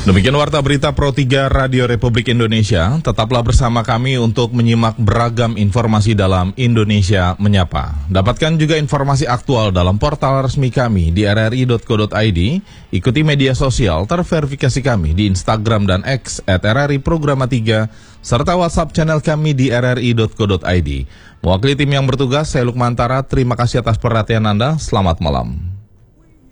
Demikian Warta Berita Pro 3 Radio Republik Indonesia. Tetaplah bersama kami untuk menyimak beragam informasi dalam Indonesia Menyapa. Dapatkan juga informasi aktual dalam portal resmi kami di rri.co.id. Ikuti media sosial terverifikasi kami di Instagram dan X @RRI_Programa3 serta WhatsApp channel kami di rri.co.id. Mewakili tim yang bertugas, saya Lukmantara. Terima kasih atas perhatian Anda. Selamat malam.